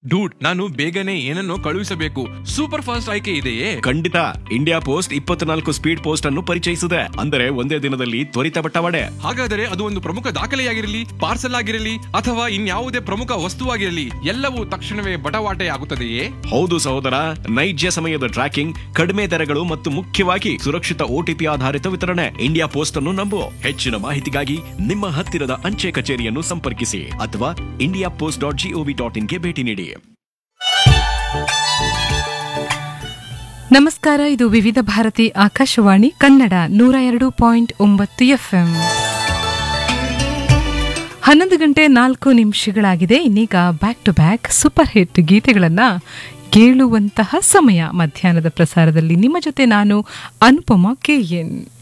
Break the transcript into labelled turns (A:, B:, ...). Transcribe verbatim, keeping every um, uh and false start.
A: Dude, ನಾನು ಬೇಗನೆ ಏನನ್ನೋ ಕಳುಹಿಸಬೇಕು. ಸೂಪರ್ ಫಾಸ್ಟ್ ಆಯ್ಕೆ ಇದೆಯೇ?
B: ಖಂಡಿತ. ಇಂಡಿಯಾ ಪೋಸ್ಟ್ ಇಪ್ಪತ್ನಾಲ್ಕು ಸ್ಪೀಡ್ ಪೋಸ್ಟ್ ಅನ್ನು ಪರಿಚಯಿಸಿದೆ. ಅಂದರೆ ಒಂದೇ ದಿನದಲ್ಲಿ ತ್ವರಿತ ಬಟ್ಟವಾಡೆ.
A: ಹಾಗಾದರೆ ಅದು ಒಂದು ಪ್ರಮುಖ ದಾಖಲೆಯಾಗಿರಲಿ, ಪಾರ್ಸಲ್ ಆಗಿರಲಿ ಅಥವಾ ಇನ್ಯಾವುದೇ ಪ್ರಮುಖ ವಸ್ತುವಾಗಿರಲಿ, ಎಲ್ಲವೂ ತಕ್ಷಣವೇ ಬಟವಾಟೆ ಆಗುತ್ತದೆಯೇ?
B: ಹೌದು ಸಹೋದರ, ನೈಜ ಸಮಯದ ಟ್ರ್ಯಾಕಿಂಗ್, ಕಡಿಮೆ ದರಗಳು ಮತ್ತು ಮುಖ್ಯವಾಗಿ ಸುರಕ್ಷಿತ ಓಟಿಪಿ ಆಧಾರಿತ ವಿತರಣೆ. ಇಂಡಿಯಾ ಪೋಸ್ಟ್ ಅನ್ನು ನಂಬು. ಹೆಚ್ಚಿನ ಮಾಹಿತಿಗಾಗಿ ನಿಮ್ಮ ಹತ್ತಿರದ ಅಂಚೆ ಕಚೇರಿಯನ್ನು ಸಂಪರ್ಕಿಸಿ ಅಥವಾ India post dot gov dot ಇನ್ಗೆ ಭೇಟಿ ನೀಡಿ.
C: ನಮಸ್ಕಾರ, ಇದು ವಿವಿಧ ಭಾರತಿ ಆಕಾಶವಾಣಿ ಕನ್ನಡ ನೂರ ಎರಡು ಪಾಯಿಂಟ್ ಒಂಬತ್ತು ಎಫ್ಎಂ. ಹನ್ನೊಂದು ಗಂಟೆ ನಾಲ್ಕು ನಿಮಿಷಗಳಾಗಿದೆ. ಇನ್ನೀಗ back to back super hit ಗೀತೆಗಳನ್ನ ಕೇಳುವಂತಹ ಸಮಯ. ಮಧ್ಯಾಹ್ನದ ಪ್ರಸಾರದಲ್ಲಿ ನಿಮ್ಮ ಜೊತೆ ನಾನು ಅನುಪಮಾ ಕೆಎನ್.